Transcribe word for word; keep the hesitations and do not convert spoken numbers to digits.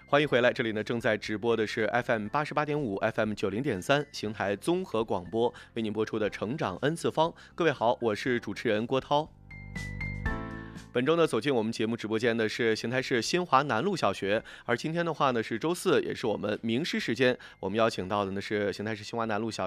欢迎回来，这里呢正在直播的是 F M 八十八点五、F M 九零点三邢台综合广播为您播出的《成长 N 次方》。各位好，我是主持人郭涛。本周呢，走进我们节目直播间的是邢台市新华南路小学，而今天的话呢是周四，也是我们名师时间，我们邀请到的呢是邢台市新华南路小